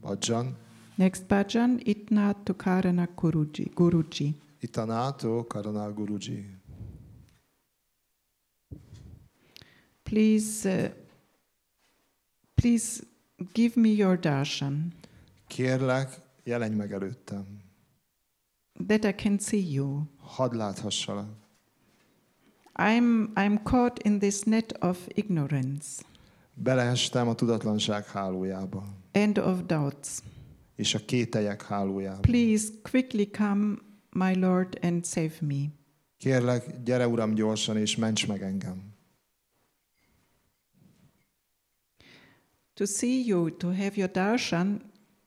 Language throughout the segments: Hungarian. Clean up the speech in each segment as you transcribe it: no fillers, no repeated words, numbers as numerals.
bhajan. Next bhajan, Itna to Karana Guruji. Itanato Karana Guruji. Please give me your darshan. Kérlek, jelenj meg előttem. That I can see you. Hadd láthassalak. I'm caught in this net of ignorance. Beleestem a tudatlanság hálójába. And of doubts. És a kételyek hálójába. Please quickly come, my Lord, and save me. Kérlek, gyere Uram gyorsan, és ments meg engem. To see you, to have your darshan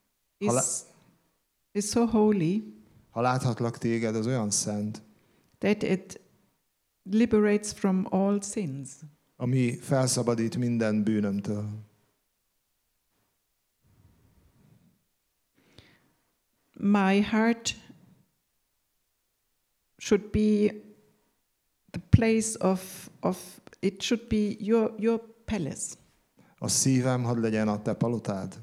is so holy. Ha láthatlak téged, az olyan szent, that it liberates from all sins. Ami felszabadít minden bűnömtől. My heart should be the place of it should be your palace. A szívem hadd legyen a te palotád.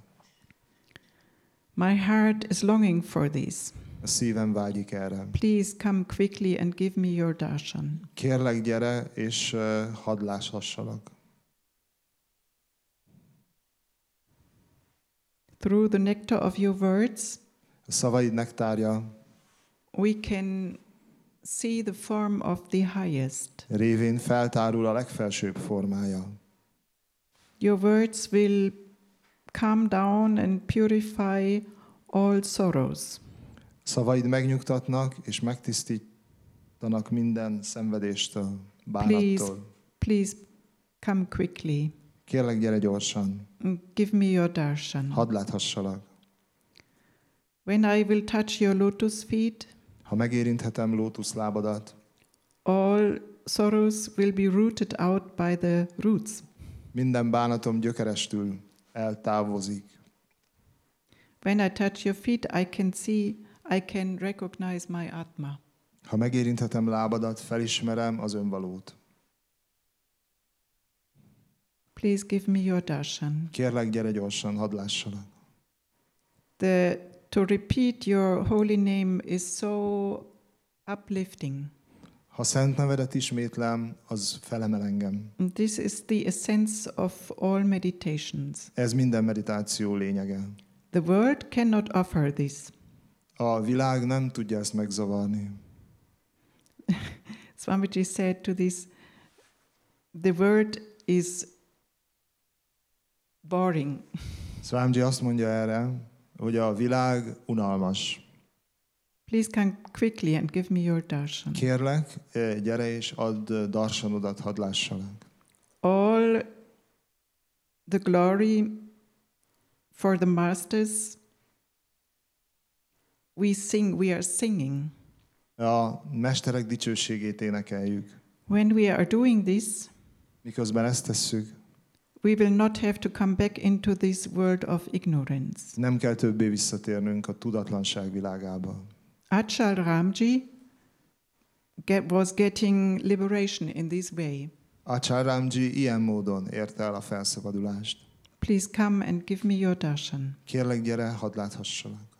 My heart is longing for this. A szívem vágyik erre. Please come quickly and give me your darshan. Kérlek, gyere, és hadd láthassalak. Through the nectar of your words, A szavaid nektárja we can see the form of the highest. révén feltárul a legfelsőbb formája. Your words will calm down and purify all sorrows. Szavaid megnyugtatnak és megtisztítanak minden szenvedéstől, bánattól. Please come quickly. Kérlek, gyere gyorsan. Give me your darshan. Hadd láthassalak. When I will touch your lotus feet, Ha megérinthetem lótuszlábadat, all sorrows will be rooted out by the roots. minden bánatom gyökerestül eltávozik. When I touch your feet, I can recognize my Atma. Ha megérinthetem lábadat, felismerem az önvalót. Please give me your darshan. Kérlek, gyere gyorsan, hadd lássalak. To repeat your holy name is so uplifting. Ha szent nevedet ismétlem, az felemel engem. This is the essence of all meditations. Ez minden meditáció lényege. The world cannot offer this. A világ nem tudja ezt megzavarni. Swamiji said to this, the world is boring. Swamiji azt mondja erre, hogy a világ unalmas. Please come quickly and give me your darshan. Kérlek, gyere és add darsanodat, hadd lássalak. All the glory for the masters, we are singing. A mesterek dicsőségét énekeljük. When we are doing this, miközben ezt tesszük, we will not have to come back into this world of ignorance. nem kell többé visszatérnünk a tudatlanság világába. Achal Ramji was getting liberation in this way. Achal Ramji ilyen módon érte el a felszabadulást. Please come and give me your darshan. Kérlek, gyere, hadd láthassalak.